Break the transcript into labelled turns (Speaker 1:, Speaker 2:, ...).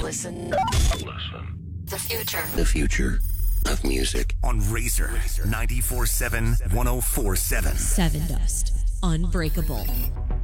Speaker 1: Listen. The future.
Speaker 2: The future of music.
Speaker 3: On Razor 94.7 104.7.
Speaker 4: Seven Dust. Unbreakable.